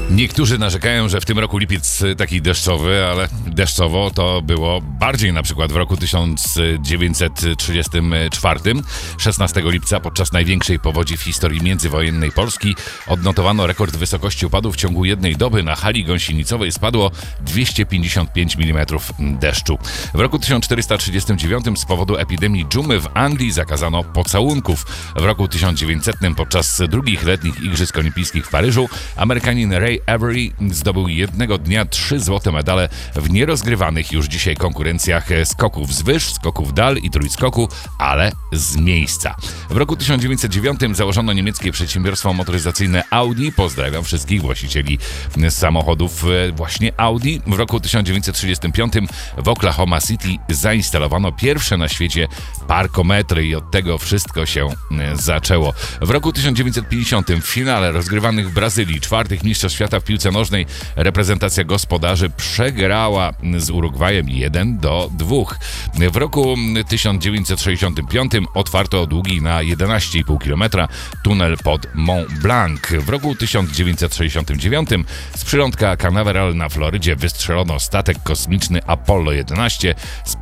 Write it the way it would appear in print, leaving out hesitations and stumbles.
Niektórzy narzekają, że w tym roku lipiec taki deszczowy, ale deszczowo to było bardziej, na przykład w roku 1934. 16 lipca podczas największej powodzi w historii międzywojennej Polski odnotowano rekord wysokości opadów. W ciągu jednej doby na hali gąsienicowej spadło 255 mm deszczu. W roku 1439 z powodu epidemii dżumy w Anglii zakazano pocałunków. W roku 1900 podczas drugich letnich Igrzysk Olimpijskich w Paryżu Amerykanin Ray Avery zdobył jednego dnia 3 złote medale w nierozgrywanych już dzisiaj konkurencjach skoków z wyż, skoków dal i trójskoku, ale z miejsca. W roku 1909 założono niemieckie przedsiębiorstwo motoryzacyjne Audi. Pozdrawiam wszystkich właścicieli samochodów właśnie Audi. W roku 1935 w Oklahoma City zainstalowano pierwsze na świecie parkometry i od tego wszystko się zaczęło. W roku 1950 w finale rozgrywanych w Brazylii czwartych mistrzostw świata w piłce nożnej reprezentacja gospodarzy przegrała z Urugwajem 1-2. W roku 1965 otwarto długi na 11,5 km tunel pod Mont Blanc. W roku 1969 z przylądka Canaveral na Florydzie wystrzelono statek kosmiczny Apollo 11